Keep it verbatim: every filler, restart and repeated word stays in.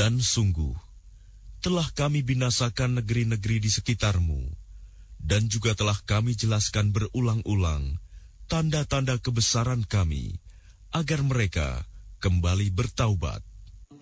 Dan sungguh, telah kami binasakan negeri-negeri di sekitarmu, dan juga telah kami jelaskan berulang-ulang tanda-tanda kebesaran kami, agar mereka kembali bertaubat.